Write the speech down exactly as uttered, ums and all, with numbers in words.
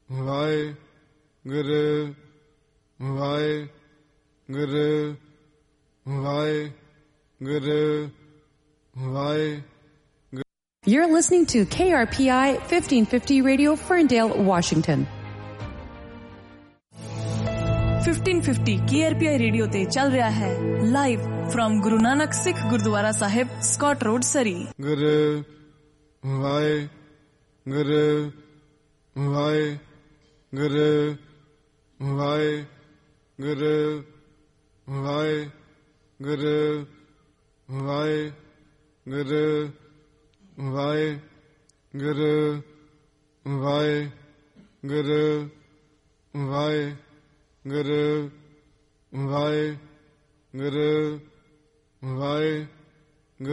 Waheguru Waheguru Waheguru Waheguru. You're listening to K R P I fifteen fifty Radio, Ferndale, Washington. fifteen fifty K R P I radio ਤੇ ਚੱਲ ਰਿਹਾ ਹੈ live firm Guru Nanak ਸਿੱਖ ਗੁਰਦੁਆਰਾ ਸਾਹਿਬ, Scott road, ਸਰੀ। ਗੁਰੂ ਵਾਹਿਗੁਰੂ ਵਾਹਿਗੁਰੂ ਵਾਹਿਗੁਰੂ ਵਾਹਿਗੁਰੂ ਵਾਹਿਗੁਰੂ ਵਾਹਿਗੁਰੂ ਵਾਹਿਗੁਰੂ ਵਾਹਿਗੁਰੂ ਵਾਹਿਗੁਰੂ ਵਾਹਿਗੁਰੂ